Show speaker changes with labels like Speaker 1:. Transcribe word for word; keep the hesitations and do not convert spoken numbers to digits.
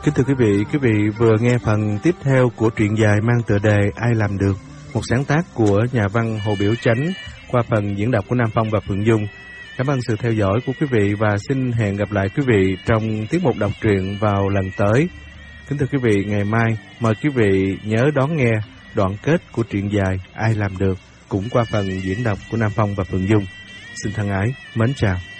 Speaker 1: Kính thưa quý vị, quý vị vừa nghe phần tiếp theo của truyện dài mang tựa đề Ai Làm Được, một sáng tác của nhà văn Hồ Biểu Chánh qua phần diễn đọc của Nam Phong và Phượng Dung. Cảm ơn sự theo dõi của quý vị và xin hẹn gặp lại quý vị trong tiết mục đọc truyện vào lần tới. Kính thưa quý vị, ngày mai mời quý vị nhớ đón nghe đoạn kết của truyện dài Ai Làm Được cũng qua phần diễn đọc của Nam Phong và Phượng Dung. Xin thân ái, mến chào.